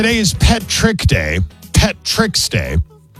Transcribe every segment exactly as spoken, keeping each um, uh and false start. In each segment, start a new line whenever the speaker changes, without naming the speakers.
Today is Pet Trick Day. Pet Tricks Day.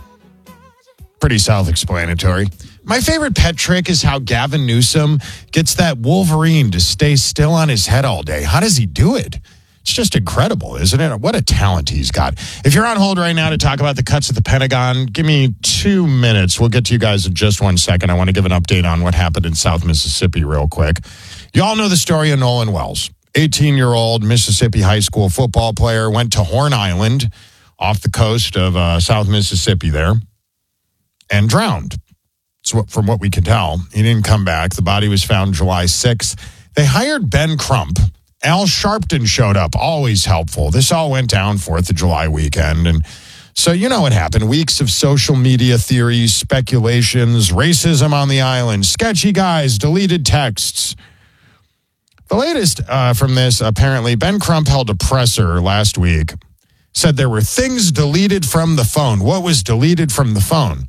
Pretty self-explanatory. My favorite pet trick is how Gavin Newsom gets that Wolverine to stay still on his head all day. How does he do it? It's just incredible, isn't it? What a talent he's got. If you're on hold right now to talk about the cuts at the Pentagon, give me two minutes. We'll get to you guys in just one second. I want to give an update on what happened in South Mississippi real quick. You all know the story of Nolan Wells. eighteen-year-old Mississippi high school football player, went to Horn Island off the coast of uh, South Mississippi there and drowned. So from what we can tell, he didn't come back. The body was found July sixth. They hired Ben Crump. Al Sharpton showed up, always helpful. This all went down fourth of July weekend. And so you know what happened. Weeks of social media theories, speculations, racism on the island, sketchy guys, deleted texts. The latest uh, from this, apparently, Ben Crump held a presser last week, said there were things deleted from the phone. What was deleted from the phone?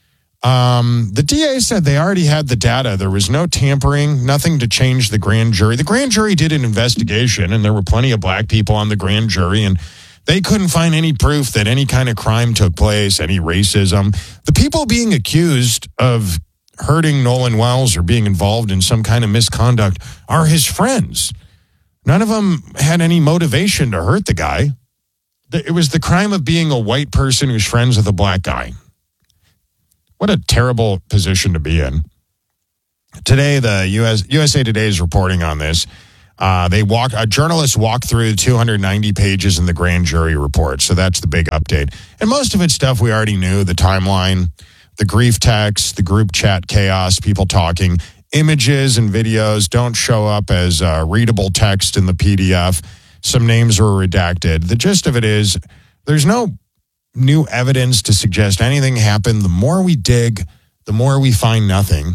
Um, the D A said they already had the data. There was no tampering, nothing to change the grand jury. The grand jury did an investigation, and there were plenty of black people on the grand jury, and they couldn't find any proof that any kind of crime took place, any racism. The people being accused of hurting Nolan Wells or being involved in some kind of misconduct are his friends. None of them had any motivation to hurt the guy. It was the crime of being a white person who's friends with a black guy. What a terrible position to be in. Today, the U S U S A Today is reporting on this. Uh, they walk. A journalist walked through two hundred ninety pages in the grand jury report. So that's the big update. And most of it's stuff we already knew, the timeline, the grief text, the group chat chaos, people talking. Images and videos don't show up as uh, readable text in the P D F. Some names were redacted. The gist of it is there's no new evidence to suggest anything happened. The more we dig, the more we find nothing.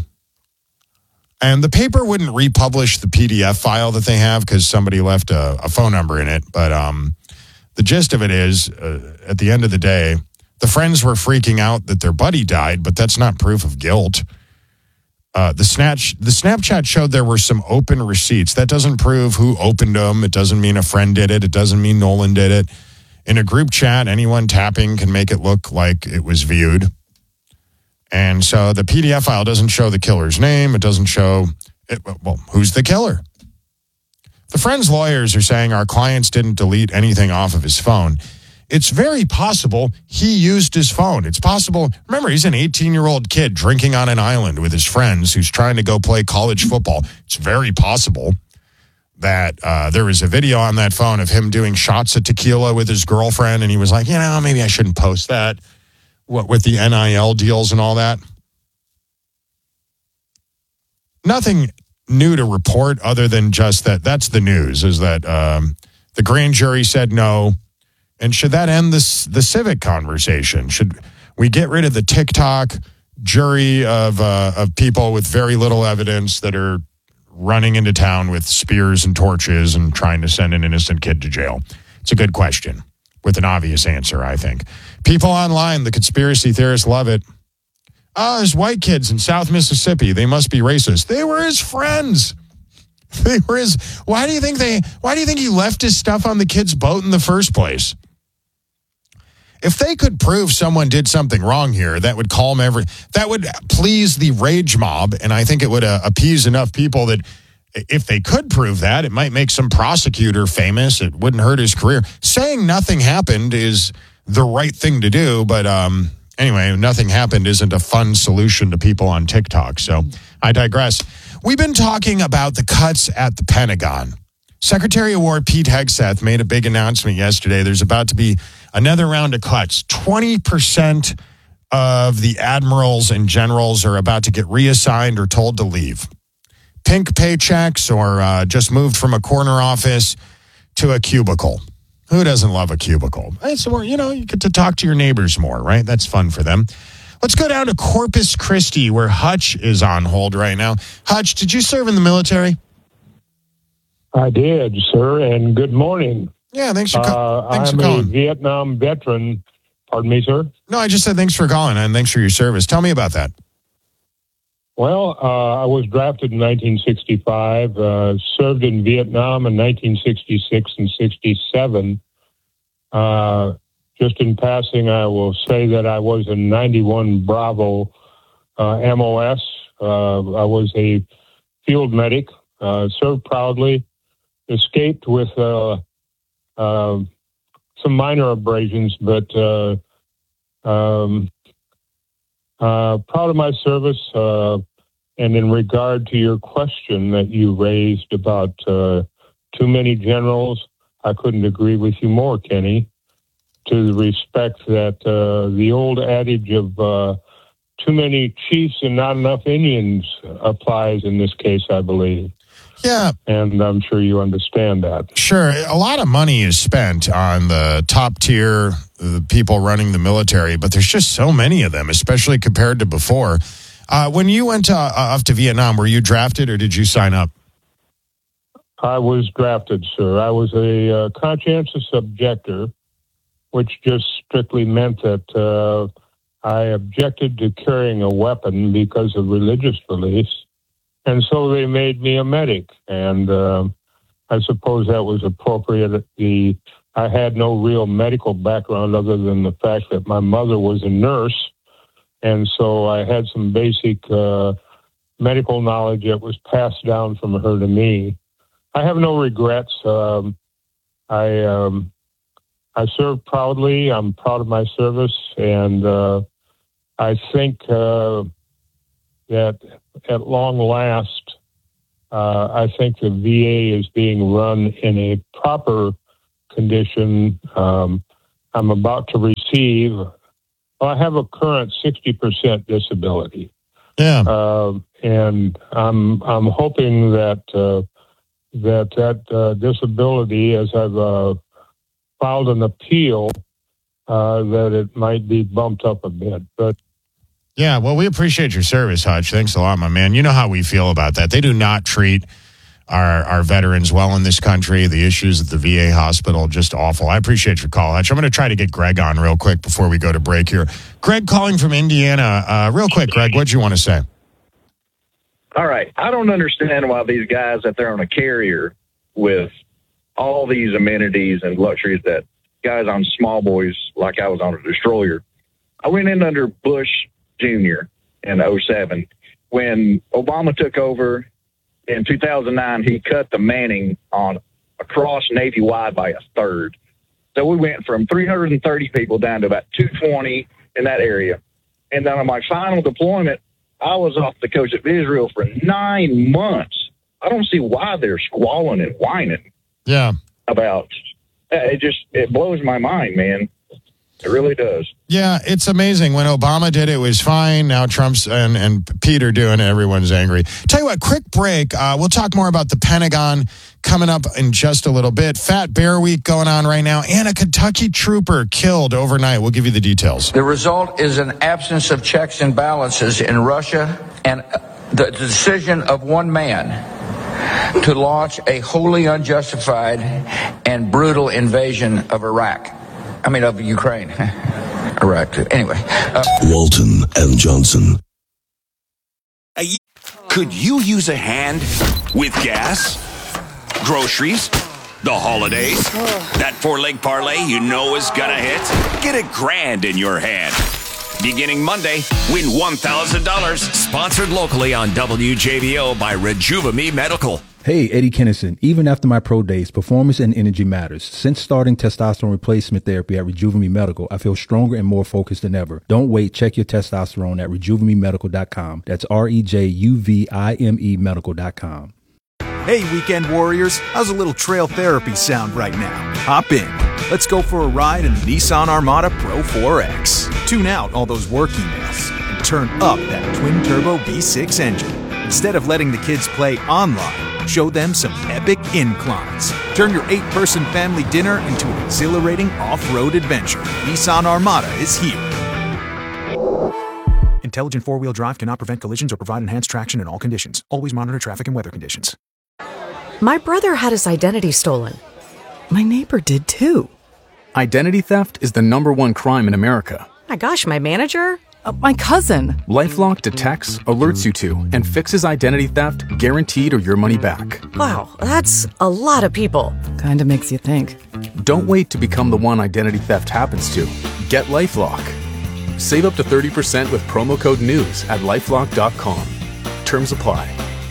And the paper wouldn't republish the P D F file that they have because somebody left a, a phone number in it. But um, the gist of it is, uh, at the end of the day, the friends were freaking out that their buddy died, but that's not proof of guilt. Uh, the snatch, the Snapchat showed there were some open receipts. That doesn't prove who opened them. It doesn't mean a friend did it. It doesn't mean Nolan did it. In a group chat, anyone tapping can make it look like it was viewed. And so the P D F file doesn't show the killer's name. It doesn't show, it, well, who's the killer? The friend's lawyers are saying our clients didn't delete anything off of his phone. It's very possible he used his phone. It's possible. Remember, he's an eighteen-year-old kid drinking on an island with his friends who's trying to go play college football. It's very possible that uh, there was a video on that phone of him doing shots of tequila with his girlfriend, and he was like, you know, maybe I shouldn't post that, what with the N I L deals and all that. Nothing new to report other than just that that's the news, is that um, the grand jury said no. And should that end this the civic conversation? Should we get rid of the TikTok jury of uh, of people with very little evidence that are running into town with spears and torches and trying to send an innocent kid to jail? It's a good question with an obvious answer, I think. People online, the conspiracy theorists love it. Oh, there's white kids in South Mississippi. They must be racist. They were his friends. They were his. Why do you think they? Why do you think he left his stuff on the kid's boat in the first place? If they could prove someone did something wrong here, that would calm every, that would please the rage mob. And I think it would uh, appease enough people that if they could prove that, it might make some prosecutor famous. It wouldn't hurt his career. Saying nothing happened is the right thing to do. But um, anyway, nothing happened isn't a fun solution to people on TikTok. So I digress. We've been talking about the cuts at the Pentagon. Secretary of War Pete Hegseth made a big announcement yesterday. There's about to be another round of cuts. twenty percent of the admirals and generals are about to get reassigned or told to leave. Pink paychecks or uh, just moved from a corner office to a cubicle. Who doesn't love a cubicle? It's more, you know, you get to talk to your neighbors more, right? That's fun for them. Let's go down to Corpus Christi, where Hutch is on hold right now. Hutch, did you serve in the military?
I did, sir, and good morning.
Yeah, thanks for, co-
uh,
thanks
I'm
for calling.
a Vietnam veteran. Pardon me, sir?
No, I just said thanks for calling and thanks for your service. Tell me about that.
Well, uh, I was drafted in nineteen sixty-five, uh, served in Vietnam in nineteen sixty-six and sixty-seven. Uh, just in passing, I will say that I was a ninety-one Bravo uh, M O S. Uh, I was a field medic, uh, served proudly, escaped with uh, uh, some minor abrasions, but uh, um, uh, proud of my service. Uh, and in regard to your question that you raised about uh, too many generals, I couldn't agree with you more, Kenny, to the respect that uh, the old adage of uh, too many chiefs and not enough Indians applies in this case, I believe.
Yeah.
And I'm sure you understand that.
Sure. A lot of money is spent on the top tier, the people running the military, but there's just so many of them, especially compared to before. Uh, when you went to, uh, off to Vietnam, were you drafted or did you sign up?
I was drafted, sir. I was a uh, conscientious objector, which just strictly meant that uh, I objected to carrying a weapon because of religious beliefs. And so they made me a medic. And uh, I suppose that was appropriate. The I had no real medical background other than the fact that my mother was a nurse. And so I had some basic uh, medical knowledge that was passed down from her to me. I have no regrets. Um, I um, I served proudly. I'm proud of my service. And uh, I think uh, that at long last, uh, I think the V A is being run in a proper condition. Um, I'm about to receive, well, I have a current sixty percent disability.
Yeah.
Uh, and I'm, I'm hoping that, uh, that, that uh, disability, as I've uh, filed an appeal, uh, that it might be bumped up a bit. But
Yeah, well, we appreciate your service, Hutch. Thanks a lot, my man. You know how we feel about that. They do not treat our our veterans well in this country. The issues at the V A hospital, just awful. I appreciate your call, Hutch. I'm going to try to get Greg on real quick before we go to break here. Greg calling from Indiana. Uh, real quick, Greg, what'd you want to say?
All right. I don't understand why these guys that they're on a carrier with all these amenities and luxuries that guys on small boys, like I was on a destroyer. I went in under Bush Junior in oh seven. When Obama took over in two thousand nine, he cut the manning on across Navy wide by a third. So we went from three hundred thirty people down to about two twenty in that area. And then on my final deployment, I was off the coast of Israel for nine months. I don't see why they're squalling and whining.
Yeah.
About it. Just, it blows my mind, man. It really does.
Yeah, it's amazing. When Obama did it, it was fine. Now Trump's and, and Peter doing it, everyone's angry. Tell you what, quick break. Uh, we'll talk more about the Pentagon coming up in just a little bit. Fat Bear Week going on right now. And a Kentucky trooper killed overnight. We'll give you the details.
The result is an absence of checks and balances in Russia and the decision of one man to launch a wholly unjustified and brutal invasion of Iraq. I mean, of Ukraine. Iraq. Anyway. Uh,
Walton and Johnson.
Could you use a hand with gas, groceries, the holidays? That four-leg parlay you know is gonna hit? Get a grand in your hand. Beginning Monday, win one thousand dollars. Sponsored locally on W J V O by Rejuvame Medical.
Hey, Eddie Kennison. Even after my pro days, performance and energy matters. Since starting testosterone replacement therapy at Rejuvame Medical, I feel stronger and more focused than ever. Don't wait. Check your testosterone at rejuvame medical dot com. That's R E J U V I M E medical dot com.
Hey, weekend warriors. How's a little trail therapy sound right now? Hop in. Let's go for a ride in the Nissan Armada Pro four X. Tune out all those work emails and turn up that twin-turbo V six engine. Instead of letting the kids play online, show them some epic inclines. Turn your eight-person family dinner into an exhilarating off-road adventure. Nissan Armada is here. Intelligent four-wheel drive cannot prevent collisions or provide enhanced traction in all conditions. Always monitor traffic and weather conditions.
My brother had his identity stolen. My neighbor did too.
Identity theft is the number one crime in America.
My gosh, my manager?
Uh, my cousin.
LifeLock detects, alerts you to, and fixes identity theft guaranteed or your money back.
Wow, that's a lot of people.
Kinda makes you think.
Don't wait to become the one identity theft happens to. Get LifeLock. Save up to thirty percent with promo code NEWS at lifelock dot com. Terms apply.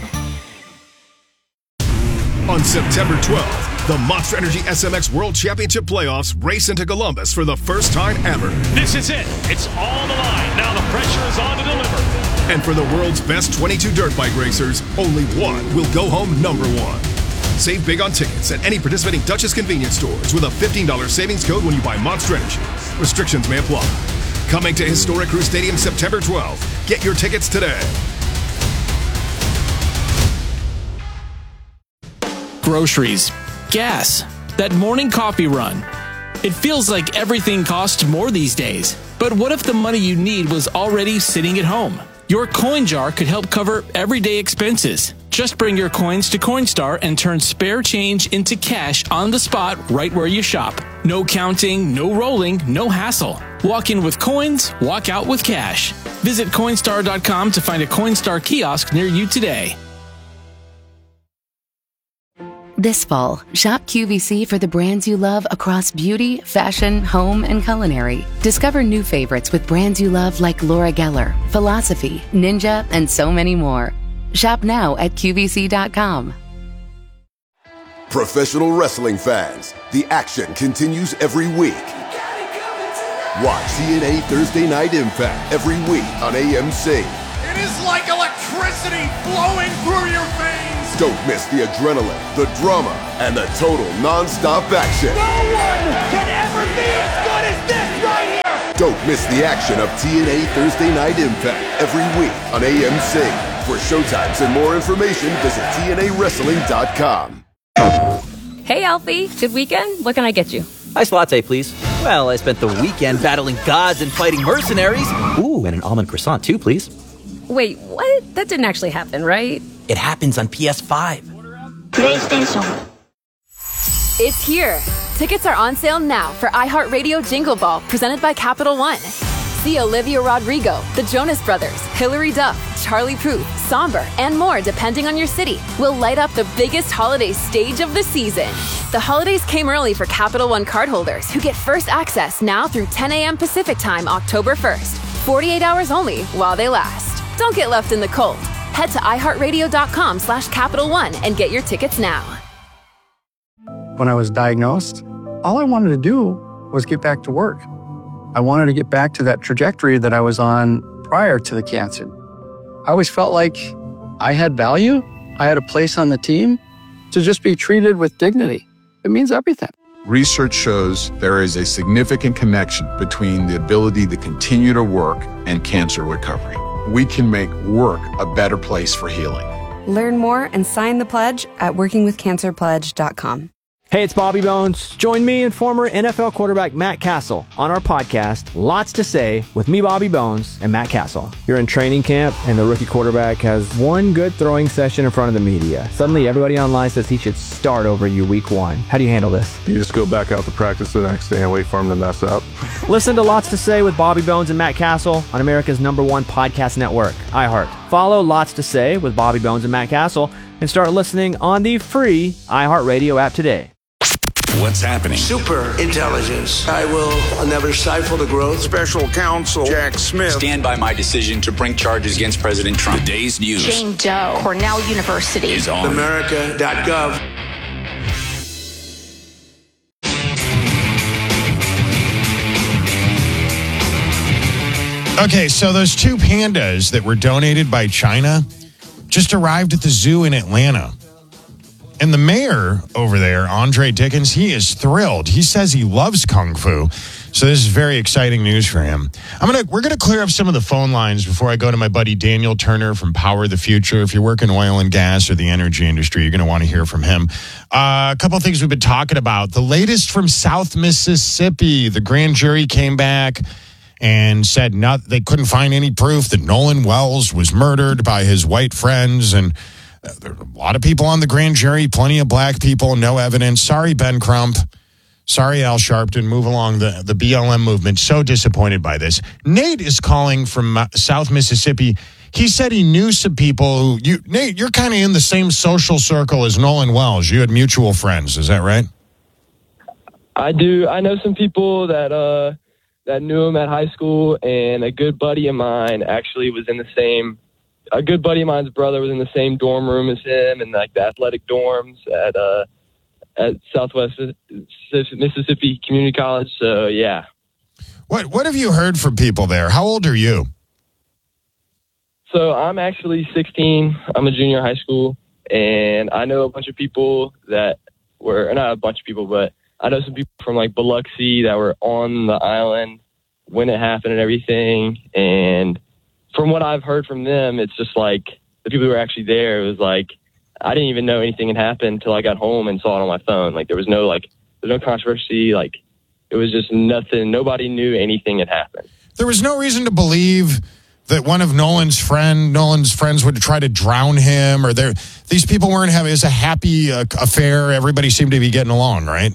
On September twelfth, the Monster Energy S M X World Championship Playoffs race into Columbus for the first time ever.
This is it. It's on the line. Now the pressure is on to deliver.
And for the world's best twenty-two dirt bike racers, only one will go home number one. Save big on tickets at any participating Duchess convenience stores with a fifteen dollars savings code when you buy Monster Energy. Restrictions may apply. Coming to Historic Crew Stadium September twelfth. Get your tickets today.
Groceries, gas, that morning coffee run. It feels like everything costs more these days. But what if the money you need was already sitting at home? Your coin jar could help cover everyday expenses. Just bring your coins to Coinstar and turn spare change into cash on the spot right where you shop. No counting, no rolling, no hassle. Walk in with coins, walk out with cash. Visit Coinstar dot com to find a Coinstar kiosk near you today.
This fall, shop Q V C for the brands you love across beauty, fashion, home, and culinary. Discover new favorites with brands you love like Laura Geller, Philosophy, Ninja, and so many more. Shop now at Q V C dot com.
Professional wrestling fans, the action continues every week. Watch T N A Thursday Night Impact every week on A M C.
It is like electricity flowing through your veins.
Don't miss the adrenaline, the drama, and the total non-stop action.
No one can ever be as good as this right here.
Don't miss the action of T N A Thursday Night Impact every week on A M C. For showtimes and more information, visit T N A wrestling dot com.
Hey, Alfie. Good weekend? What can I get you?
Iced latte, please. Well, I spent the weekend battling gods and fighting mercenaries. Ooh, and an almond croissant, too, please.
Wait, what? That didn't actually happen, right?
It happens on P S five.
PlayStation. It's here. Tickets are on sale now for iHeartRadio Jingle Ball, presented by Capital One. See Olivia Rodrigo, the Jonas Brothers, Hilary Duff, Charlie Puth, Somber, and more depending on your city will light up the biggest holiday stage of the season. The holidays came early for Capital One cardholders who get first access now through ten a.m. Pacific Time, October first. forty-eight hours only while they last. Don't get left in the cold. Head to iHeartRadio.com slash Capital One and get your tickets now.
When I was diagnosed, all I wanted to do was get back to work. I wanted to get back to that trajectory that I was on prior to the cancer. I always felt like I had value. I had a place on the team. To just be treated with dignity, it means everything.
Research shows there is a significant connection between the ability to continue to work and cancer recovery. We can make work a better place for healing.
Learn more and sign the pledge at working with cancer pledge dot com.
Hey, it's Bobby Bones. Join me and former N F L quarterback Matt Castle on our podcast, Lots to Say, with me, Bobby Bones, and Matt Castle. You're in training camp, and the rookie quarterback has one good throwing session in front of the media. Suddenly, everybody online says he should start over you week one. How do you handle this?
You just go back out to practice the next day and wait for him to mess up.
Listen to Lots to Say with Bobby Bones and Matt Castle on America's number one podcast network, iHeart. Follow Lots to Say with Bobby Bones and Matt Castle and start listening on the free iHeartRadio app today.
What's happening?
Super intelligence. I will never stifle the growth.
Special counsel Jack Smith.
Stand by my decision to bring charges against President Trump.
The day's news.
Jane Doe, Cornell University.
Is on.
America dot gov.
Okay, so those two pandas that were donated by China just arrived at the zoo in Atlanta. And the mayor over there, Andre Dickens, he is thrilled. He says he loves Kung Fu. So this is very exciting news for him. I'm gonna we're gonna clear up some of the phone lines before I go to my buddy Daniel Turner from Power the Future. If you work in oil and gas or the energy industry, you're gonna want to hear from him. Uh, a couple of things we've been talking about. The latest from South Mississippi. The grand jury came back and said not they couldn't find any proof that Nolan Wells was murdered by his white friends. And there are a lot of people on the grand jury, plenty of black people, no evidence. Sorry, Ben Crump. Sorry, Al Sharpton. Move along the, the B L M movement. So disappointed by this. Nate is calling from uh, South Mississippi. He said he knew some people who, you, Nate, you're kind of in the same social circle as Nolan Wells. You had mutual friends. Is that right?
I do. I know some people that uh, that knew him at high school, and a good buddy of mine actually was in the same, a good buddy of mine's brother was in the same dorm room as him, and like the athletic dorms at uh, at Southwest Mississippi Community College. So, yeah.
What What have you heard from people there? How old are you?
So I'm actually sixteen. I'm a junior in high school, and I know a bunch of people that were, not a bunch of people, but I know some people from like Biloxi that were on the island when it happened and everything. And from what I've heard from them, it's just like the people who were actually there, it was like, I didn't even know anything had happened until I got home and saw it on my phone. Like there was no like, there's no controversy. Like it was just nothing. Nobody knew anything had happened.
There was no reason to believe that one of Nolan's friend, Nolan's friends would try to drown him, or there. These people weren't having. It was a happy uh, affair. Everybody seemed to be getting along, right?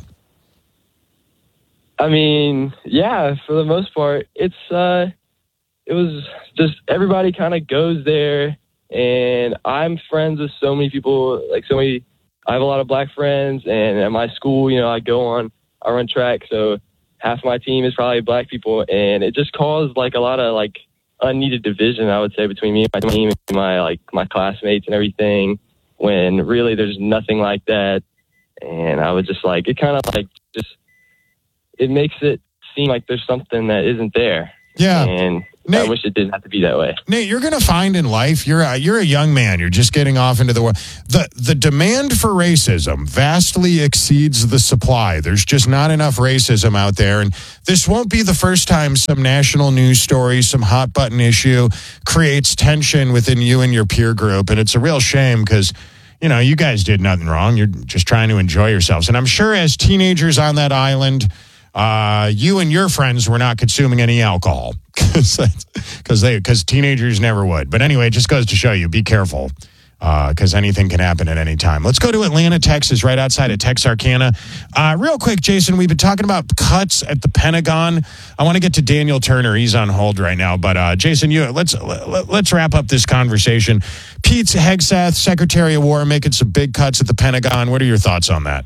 I mean, yeah, for the most part, it's uh, it was just everybody kind of goes there, and I'm friends with so many people. Like so many, I have a lot of black friends, and at my school, you know, I go on, I run track, so half my team is probably black people, and it just caused like a lot of like unneeded division, I would say, between me and my team and my like my classmates and everything, when really there's nothing like that. And I would just like it kind of like just it makes it seem like there's something that isn't there.
Yeah.
And
Nate,
I wish it didn't have to be that way.
Nate, you're going to find in life, you're a, you're a young man. You're just getting off into the world. The, the demand for racism vastly exceeds the supply. There's just not enough racism out there. And this won't be the first time some national news story, some hot button issue creates tension within you and your peer group. And it's a real shame because, you know, you guys did nothing wrong. You're just trying to enjoy yourselves. And I'm sure as teenagers on that island, Uh, you and your friends were not consuming any alcohol because they because teenagers never would. But anyway, it just goes to show you, be careful because uh, anything can happen at any time. Let's go to Atlanta, Texas, right outside of Texarkana. Uh, real quick, Jason, we've been talking about cuts at the Pentagon. I want to get to Daniel Turner. He's on hold right now. But uh, Jason, you let's let's wrap up this conversation. Pete Hegseth, Secretary of War, making some big cuts at the Pentagon. What are your thoughts on that?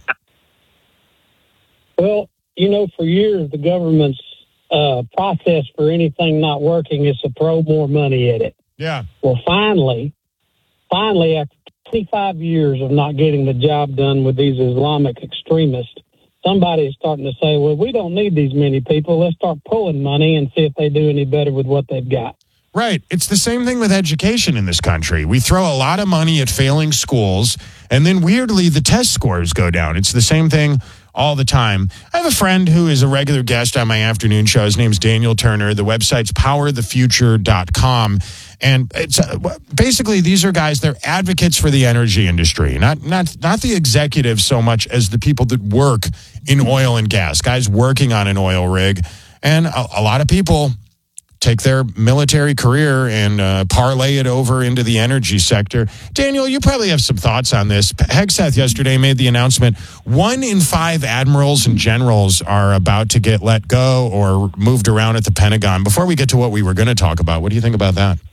Well, you know, for years, the government's uh, process for anything not working is to throw more money at it.
Yeah.
Well, finally, finally, after twenty-five years of not getting the job done with these Islamic extremists, somebody is starting to say, well, we don't need these many people. Let's start pulling money and see if they do any better with what they've got.
Right. It's the same thing with education in this country. We throw a lot of money at failing schools, and then weirdly, the test scores go down. It's the same thing all the time. I have a friend who is a regular guest on my afternoon show. His name's Daniel Turner. The website's power the future dot com. And it's uh, basically these are guys, they're advocates for the energy industry, not not not the executives so much as the people that work in oil and gas, guys working on an oil rig. And a, a lot of people take their military career and uh, parlay it over into the energy sector. Daniel, you probably have some thoughts on this. Hegseth yesterday made the announcement one in five admirals and generals are about to get let go or moved around at the Pentagon. Before we get to what we were going to talk about, what do you think about that?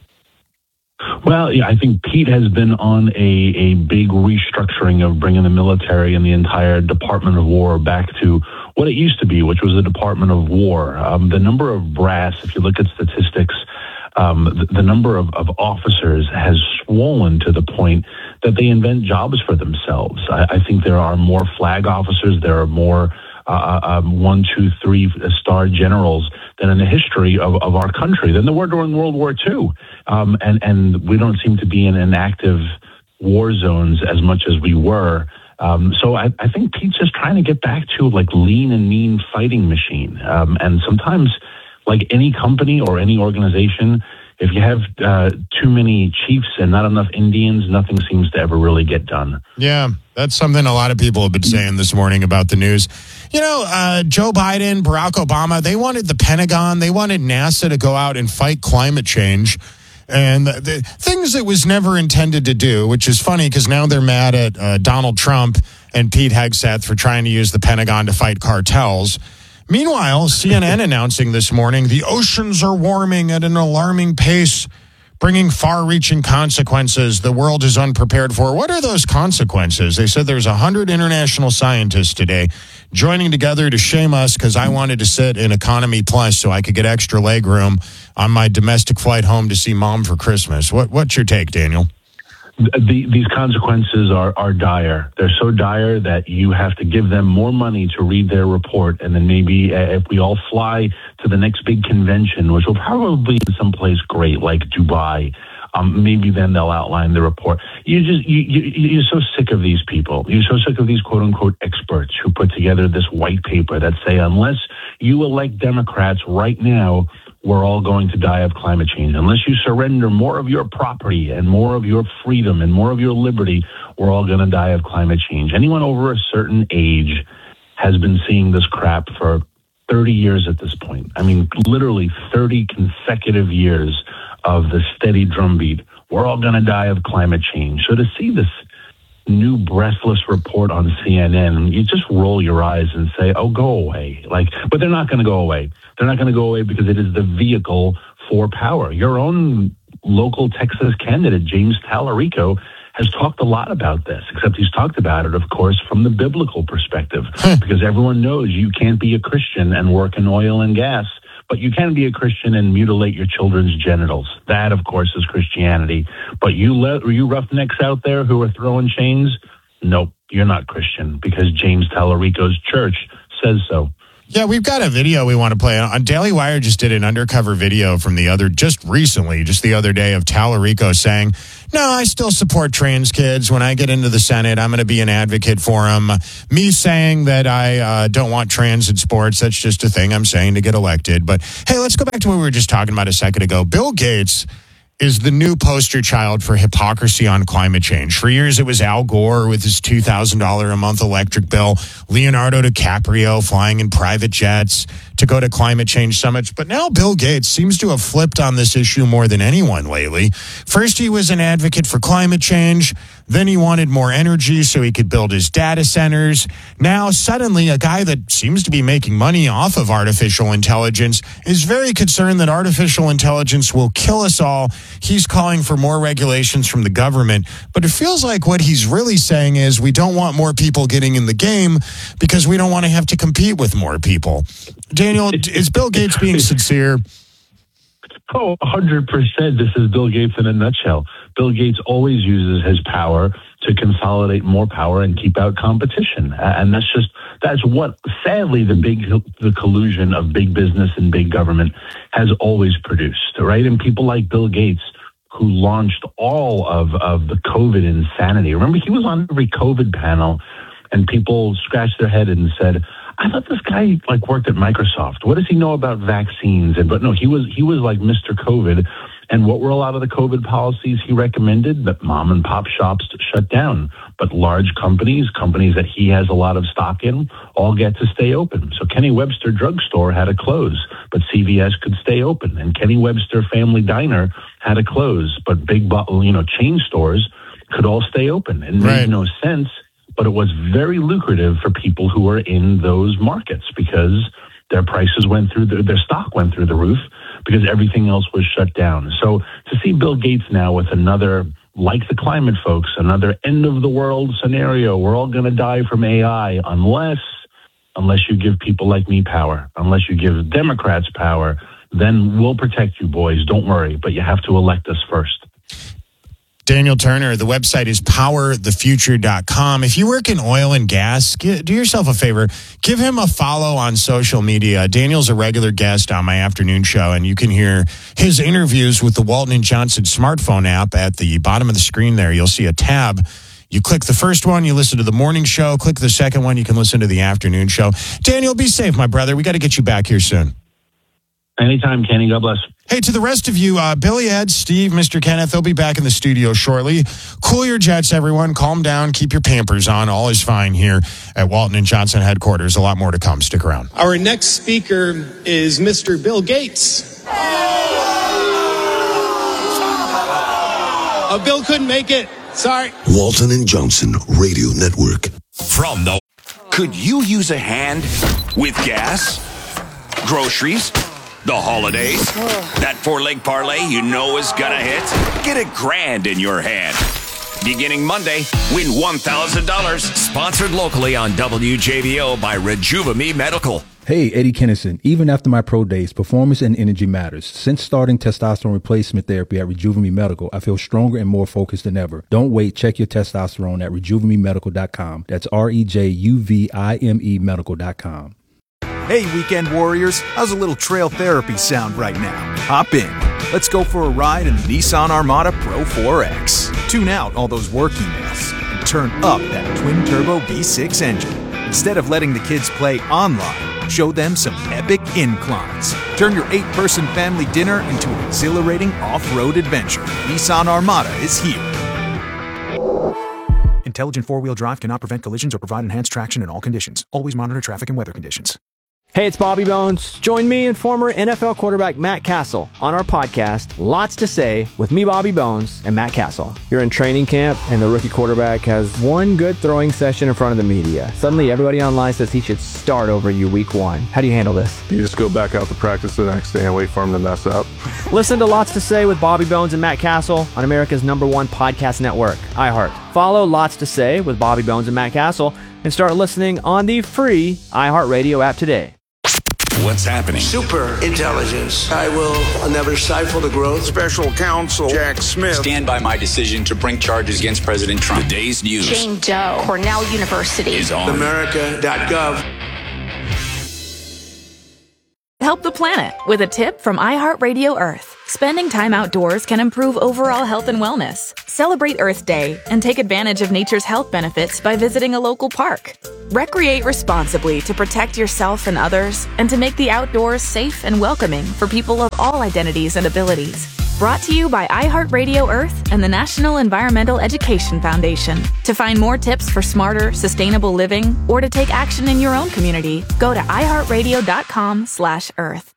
Well, yeah, I think Pete has been on a, a big restructuring of bringing the military and the entire Department of War back to what it used to be, which was the Department of War. Um, the number of brass, if you look at statistics, um, the, the number of, of officers has swollen to the point that they invent jobs for themselves. I, I think there are more flag officers, there are more uh, um, one, two, three star generals than in the history of, of our country than there were during World War Two. Um, and, and we don't seem to be in an active war zones as much as we were. Um, so I, I think Pete's just trying to get back to like lean and mean fighting machine. Um, and sometimes, like any company or any organization, if you have uh, too many chiefs and not enough Indians, nothing seems to ever really get done.
Yeah, that's something a lot of people have been saying this morning about the news. You know, uh, Joe Biden, Barack Obama, they wanted the Pentagon, they wanted NASA to go out and fight climate change. And the, the things it was never intended to do, which is funny because now they're mad at uh, Donald Trump and Pete Hegseth for trying to use the Pentagon to fight cartels. Meanwhile, C N N announcing this morning the oceans are warming at an alarming pace, bringing far-reaching consequences the world is unprepared for. What are those consequences? They said there's one hundred international scientists today joining together to shame us because I wanted to sit in Economy Plus so I could get extra leg room on my domestic flight home to see Mom for Christmas. What, what's your take, Daniel?
The, these consequences are, are dire. They're so dire that you have to give them more money to read their report. And then maybe uh, if we all fly to the next big convention, which will probably be someplace great like Dubai, um, maybe then they'll outline the report. You just, you, you, you're so sick of these people. You're so sick of these quote unquote experts who put together this white paper that say, unless you elect Democrats right now, we're all going to die of climate change. Unless you surrender more of your property and more of your freedom and more of your liberty, we're all going to die of climate change. Anyone over a certain age has been seeing this crap for thirty years at this point. I mean, literally thirty consecutive years of the steady drumbeat. We're all going to die of climate change. So to see this new breathless report on C N N, you just roll your eyes and say, oh, go away. Like, but they're not going to go away. They're not going to go away because it is the vehicle for power. Your own local Texas candidate, James Tallarico, has talked a lot about this, except he's talked about it, of course, from the biblical perspective, because everyone knows you can't be a Christian and work in oil and gas, but you can be a Christian and mutilate your children's genitals. That, of course, is Christianity. But you le- you roughnecks out there who are throwing chains, nope, you're not Christian, because James Tallarico's church says so.
Yeah, we've got a video we want to play. On Daily Wire just did an undercover video from the other, just recently, just the other day, of Tallarico saying, no, I still support trans kids. When I get into the Senate, I'm going to be an advocate for them. Me saying that I uh, don't want trans in sports, that's just a thing I'm saying to get elected. But hey, let's go back to what we were just talking about a second ago. Bill Gates is the new poster child for hypocrisy on climate change. For years, it was Al Gore with his two thousand dollars a month electric bill, Leonardo DiCaprio flying in private jets to go to climate change summits. But now Bill Gates seems to have flipped on this issue more than anyone lately. First, he was an advocate for climate change. Then he wanted more energy so he could build his data centers. Now, suddenly, a guy that seems to be making money off of artificial intelligence is very concerned that artificial intelligence will kill us all. He's calling for more regulations from the government. But it feels like what he's really saying is we don't want more people getting in the game because we don't want to have to compete with more people. Daniel, is Bill Gates being sincere?
Oh, one hundred percent. This is Bill Gates in a nutshell. Bill Gates always uses his power to consolidate more power and keep out competition. And that's just, that's what, sadly, the big, the collusion of big business and big government has always produced, right? And people like Bill Gates, who launched all of, of the COVID insanity. Remember, he was on every COVID panel and people scratched their head and said, I thought this guy like worked at Microsoft. What does he know about vaccines? And but no, he was he was like Mister COVID. And what were a lot of the COVID policies he recommended? That mom and pop shops shut down, but large companies, companies that he has a lot of stock in, all get to stay open. So Kenny Webster Drugstore had to close, but C V S could stay open, and Kenny Webster Family Diner had to close, but big, you know, chain stores could all stay open. It made no sense. But it was very lucrative for people who were in those markets because their prices went through, the, their stock went through the roof because everything else was shut down. So to see Bill Gates now with another, like the climate folks, another end of the world scenario, we're all going to die from A I unless, unless you give people like me power, unless you give Democrats power, then we'll protect you boys. Don't worry, but you have to elect us first.
Daniel Turner, the website is power the future dot com. If you work in oil and gas, do yourself a favor. Give him a follow on social media. Daniel's a regular guest on my afternoon show, and you can hear his interviews with the Walton and Johnson smartphone app at the bottom of the screen there. You'll see a tab. You click the first one, you listen to the morning show. Click the second one, you can listen to the afternoon show. Daniel, be safe, my brother. We got to get you back here soon.
Anytime, Kenny. God bless.
Hey, to the rest of you, uh, Billy, Ed, Steve, Mister Kenneth, they'll be back in the studio shortly. Cool your jets, everyone. Calm down. Keep your Pampers on. All is fine here at Walton and Johnson headquarters. A lot more to come. Stick around.
Our next speaker is Mister Bill Gates. Uh, Bill couldn't make it. Sorry.
Walton and Johnson Radio Network.
From the... Could you use a hand with gas, groceries, the holidays? That four-leg parlay you know is gonna hit? Get a grand in your hand. Beginning Monday, win one thousand dollars. Sponsored locally on W J B O by Rejuvame Medical.
Hey, Eddie Kennison. Even after my pro days, performance and energy matters. Since starting testosterone replacement therapy at Rejuvame Medical, I feel stronger and more focused than ever. Don't wait. Check your testosterone at rejuvame medical dot com. That's R E J U V I M E medical dot com.
Hey, weekend warriors. How's a little trail therapy sound right now? Hop in. Let's go for a ride in the Nissan Armada Pro four X. Tune out all those work emails and turn up that twin-turbo V six engine. Instead of letting the kids play online, show them some epic inclines. Turn your eight-person family dinner into an exhilarating off-road adventure. Nissan Armada is here. Intelligent four-wheel drive cannot prevent collisions or provide enhanced traction in all conditions. Always monitor traffic and weather conditions.
Hey, it's Bobby Bones. Join me and former N F L quarterback Matt Castle on our podcast, Lots to Say, with me, Bobby Bones, and Matt Castle. You're in training camp, and the rookie quarterback has one good throwing session in front of the media. Suddenly, everybody online says he should start over you week one. How do you handle this?
You just go back out to practice the next day and wait for him to mess up.
Listen to Lots to Say with Bobby Bones and Matt Castle on America's number one podcast network, iHeart. Follow Lots to Say with Bobby Bones and Matt Castle and start listening on the free iHeartRadio app today.
What's happening?
Super intelligence. I will never stifle the growth.
Special counsel Jack Smith.
Stand by my decision to bring charges against President Trump.
The day's news.
Jane Doe, Cornell University.
Is on
America dot gov.
Help the planet with a tip from iHeartRadio Earth. Spending time outdoors can improve overall health and wellness. Celebrate Earth Day and take advantage of nature's health benefits by visiting a local park. Recreate responsibly to protect yourself and others and to make the outdoors safe and welcoming for people of all identities and abilities. Brought to you by iHeartRadio Earth and the National Environmental Education Foundation. To find more tips for smarter, sustainable living or to take action in your own community, go to iHeartRadio.com slash Earth.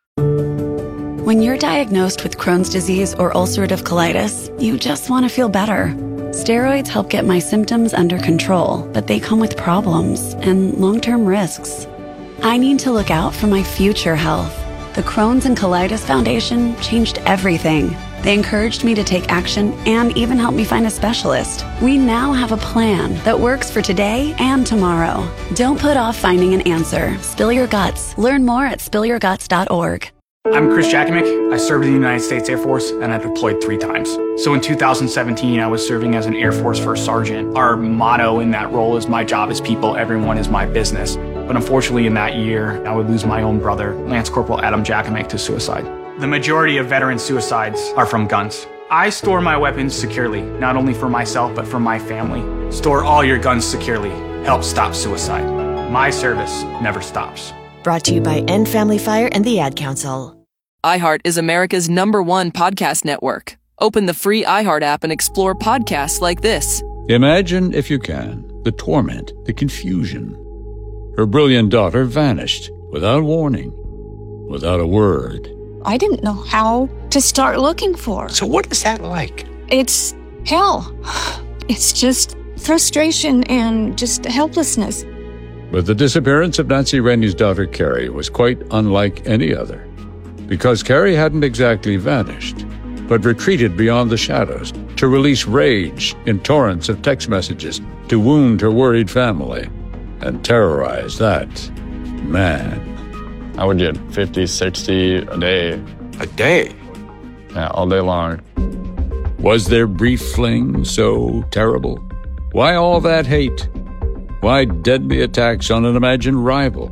When you're diagnosed with Crohn's disease or ulcerative colitis, you just want to feel better. Steroids help get my symptoms under control, but they come with problems and long-term risks. I need to look out for my future health. The Crohn's and Colitis Foundation changed everything. They encouraged me to take action and even helped me find a specialist. We now have a plan that works for today and tomorrow. Don't put off finding an answer. Spill your guts. Learn more at spill your guts dot org.
I'm Chris Jakimick. I served in the United States Air Force and I deployed three times. So in two thousand seventeen, I was serving as an Air Force First Sergeant. Our motto in that role is my job is people, everyone is my business. But unfortunately in that year, I would lose my own brother, Lance Corporal Adam Jakimick, to suicide. The majority of veteran suicides are from guns. I store my weapons securely, not only for myself, but for my family. Store all your guns securely. Help stop suicide. My service never stops.
Brought to you by End Family Fire and the Ad Council.
iHeart is America's number one podcast network. Open the free iHeart app and explore podcasts like this.
Imagine, if you can, the torment, the confusion. Her brilliant daughter vanished without warning, without a word.
I didn't know how to start looking for her.
So what is that like?
It's hell. It's just frustration and just helplessness.
But the disappearance of Nancy Rainey's daughter, Carrie, was quite unlike any other. Because Carrie hadn't exactly vanished, but retreated beyond the shadows to release rage in torrents of text messages to wound her worried family and terrorize that man.
I would get fifty, sixty a day.
A day?
Yeah, all day long.
Was their brief fling so terrible? Why all that hate? Why deadly attacks on an imagined rival?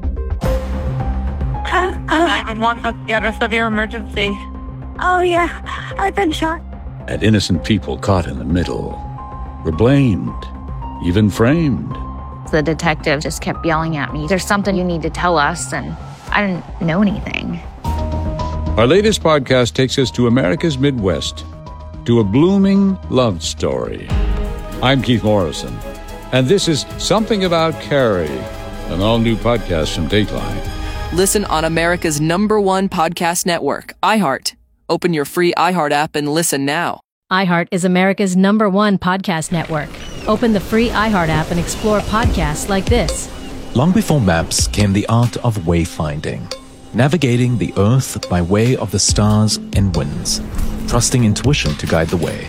nine one one, get a severe emergency. Oh, yeah, I've been shot.
And innocent people caught in the middle were blamed, even framed.
The detective just kept yelling at me, "There's something you need to tell us," and I didn't know anything.
Our latest podcast takes us to America's Midwest, to a blooming love story. I'm Keith Morrison, and this is Something About Carrie, an all-new podcast from Dateline.
Listen on America's number one podcast network, iHeart. Open your free iHeart app and listen now.
iHeart is America's number one podcast network.
Open the free iHeart app and explore podcasts like this.
Long before maps came the art of wayfinding, navigating the earth by way of the stars and winds, trusting intuition to guide the way.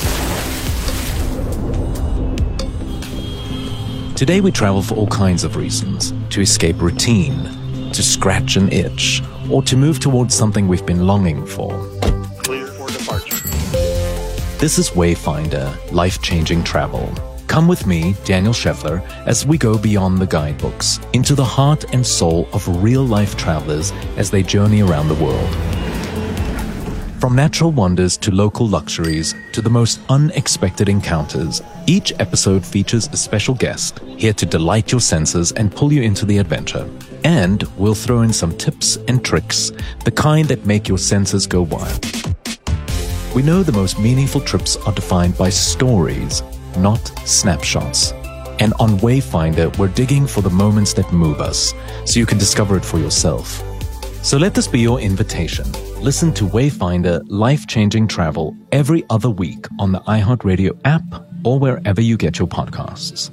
Today we travel for all kinds of reasons: to escape routine, to scratch an itch, or to move towards something we've been longing for.
Clear for departure.
This is Wayfinder, life-changing travel. Come with me, Daniel Scheffler, as we go beyond the guidebooks, into the heart and soul of real-life travelers as they journey around the world. From natural wonders to local luxuries to the most unexpected encounters, each episode features a special guest here to delight your senses and pull you into the adventure. And we'll throw in some tips and tricks, the kind that make your senses go wild. We know the most meaningful trips are defined by stories, not snapshots. And on Wayfinder, we're digging for the moments that move us, so you can discover it for yourself. So let this be your invitation. Listen to Wayfinder Life-Changing Travel every other week on the iHeartRadio app or wherever you get your podcasts.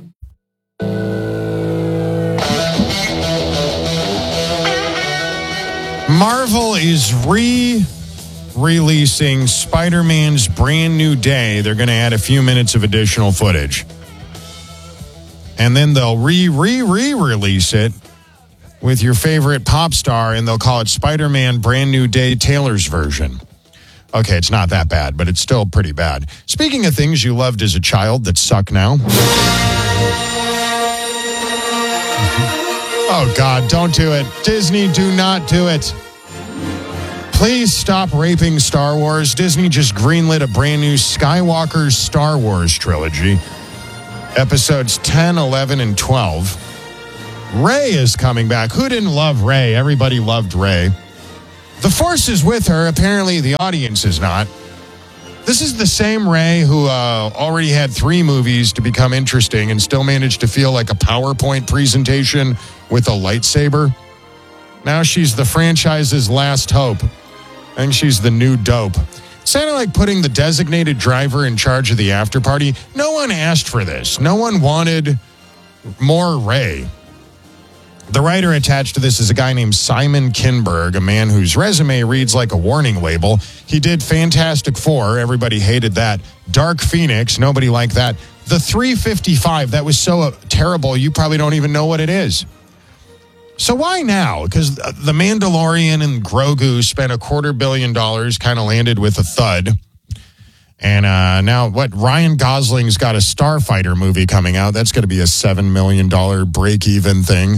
Marvel is re-releasing Spider-Man's Brand New Day. They're going to add a few minutes of additional footage. And then they'll re-re-re-release it with your favorite pop star, and they'll call it Spider-Man Brand New Day Taylor's version. Okay, it's not that bad, but it's still pretty bad. Speaking of things you loved as a child that suck now. Oh, God, don't do it. Disney, do not do it. Please stop raping Star Wars. Disney just greenlit a brand new Skywalker Star Wars trilogy. Episodes ten, eleven, and twelve. Rey is coming back. Who didn't love Rey? Everybody loved Rey. The Force is with her. Apparently, the audience is not. This is the same Rey who uh, already had three movies to become interesting and still managed to feel like a PowerPoint presentation with a lightsaber. Now she's the franchise's last hope. I think she's the new dope. It's kind of like putting the designated driver in charge of the after party. No one asked for this. No one wanted more Rey. The writer attached to this is a guy named Simon Kinberg, a man whose resume reads like a warning label. He did Fantastic Four. Everybody hated that. Dark Phoenix. Nobody liked that. The three fifty-five. That was so uh, terrible, you probably don't even know what it is. So why now? Because The Mandalorian and Grogu spent a quarter billion dollars, kind of landed with a thud. And uh, now, what, Ryan Gosling's got a Starfighter movie coming out. That's going to be a seven million dollars break-even thing.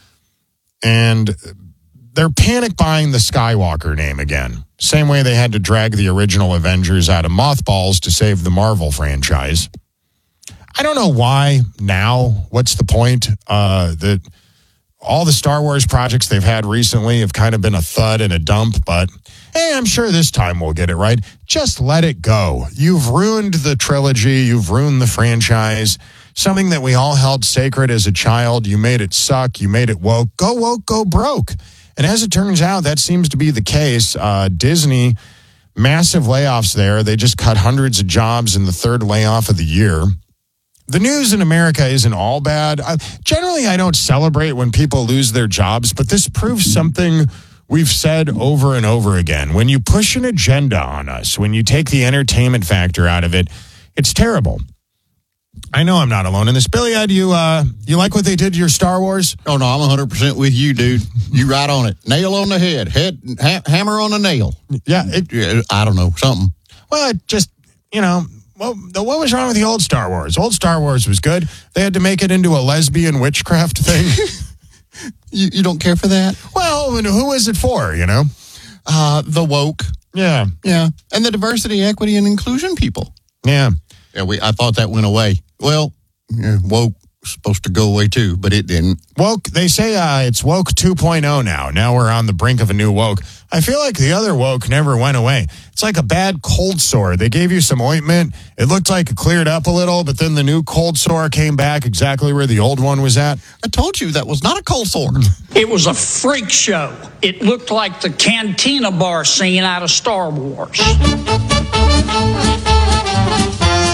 And they're panic buying the Skywalker name again. Same way they had to drag the original Avengers out of mothballs to save the Marvel franchise. I don't know why now. What's the point? Uh, that all the Star Wars projects they've had recently have kind of been a thud and a dump, but hey, I'm sure this time we'll get it right. Just let it go. You've ruined the trilogy. You've ruined the franchise. Something that we all held sacred as a child. You made it suck. You made it woke. Go woke, go broke. And as it turns out, that seems to be the case. Uh, Disney, massive layoffs there. They just cut hundreds of jobs in the third layoff of the year. The news in America isn't all bad. Uh, generally, I don't celebrate when people lose their jobs, but this proves something we've said over and over again. When you push an agenda on us, when you take the entertainment factor out of it, it's terrible. I know I'm not alone in this. Billy, do you, uh, you like what they did to your Star Wars?
Oh, no, I'm one hundred percent with you, dude. You right on it. Nail on the head. Head ha- hammer on a nail.
Yeah, it,
yeah. I don't know, something.
Well, it just, you know, well, what was wrong with the old Star Wars? Old Star Wars was good. They had to make it into a lesbian witchcraft thing.
you, you don't care for that?
Well, who is it for, you know?
Uh, the woke.
Yeah.
Yeah. And the diversity, equity, and inclusion people.
Yeah.
Yeah, we. I thought that went away. Well, yeah, woke was supposed to go away too, but it didn't.
Woke, they say uh, it's woke two point oh now. Now we're on the brink of a new woke. I feel like the other woke never went away. It's like a bad cold sore. They gave you some ointment. It looked like it cleared up a little, but then the new cold sore came back exactly where the old one was at.
I told you that was not a cold sore.
It was a freak show. It looked like the Cantina bar scene out of Star Wars.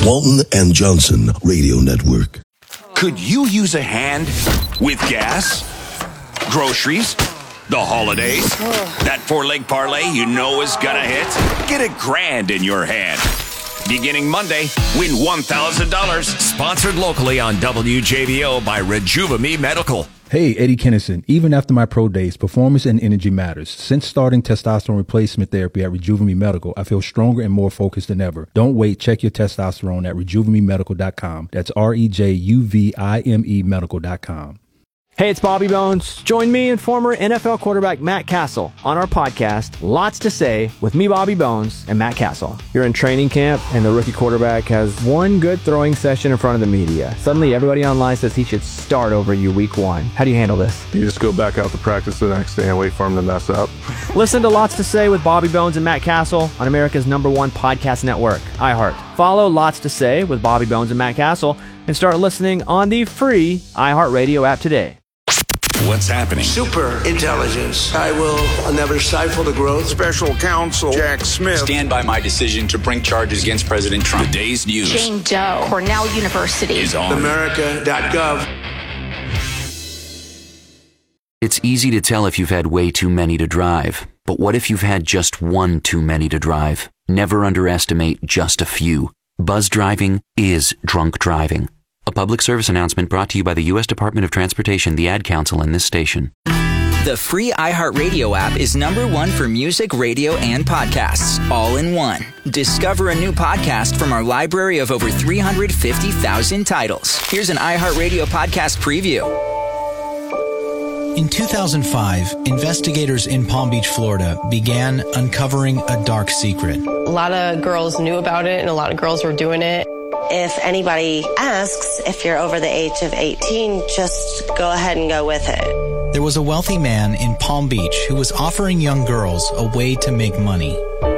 Walton and Johnson Radio Network.
Could you use a hand with gas, groceries, the holidays, that four-leg parlay you know is gonna hit? Get a grand in your hand. Beginning Monday, win one thousand dollars.
Sponsored locally on W J B O by Rejuvame Medical.
Hey, Eddie Kennison. Even after my pro days, performance and energy matters. Since starting testosterone replacement therapy at Rejuvame Medical, I feel stronger and more focused than ever. Don't wait. Check your testosterone at rejuvame medical dot com. That's R E J U V I M E medical dot com.
Hey, it's Bobby Bones. Join me and former N F L quarterback Matt Castle on our podcast, Lots to Say, with me, Bobby Bones, and Matt Castle. You're in training camp, and the rookie quarterback has one good throwing session in front of the media. Suddenly, everybody online says he should start over you week one. How do you handle this?
You just go back out to practice the next day and wait for him to mess up.
Listen to Lots to Say with Bobby Bones and Matt Castle on America's number one podcast network, iHeart. Follow Lots to Say with Bobby Bones and Matt Castle and start listening on the free iHeartRadio app today.
What's happening?
Super intelligence. I will never stifle the growth.
Special counsel Jack Smith.
Stand by my decision to bring charges against President Trump.
The day's news.
Jane Doe, Cornell University.
Is on.
America dot gov.
It's easy to tell if you've had way too many to drive. But what if you've had just one too many to drive? Never underestimate just a few. Buzz driving is drunk driving. A public service announcement brought to you by the U S Department of Transportation, the Ad Council, and this station.
The free iHeartRadio app is number one for music, radio, and podcasts, all in one. Discover a new podcast from our library of over three hundred fifty thousand titles. Here's an iHeartRadio podcast preview.
In two thousand five, investigators in Palm Beach, Florida, began uncovering a dark secret.
A lot of girls knew about it, and a lot of girls were doing it.
If anybody asks if you're over the age of eighteen, just go ahead and go with it.
There was a wealthy man in Palm Beach who was offering young girls a way to make money.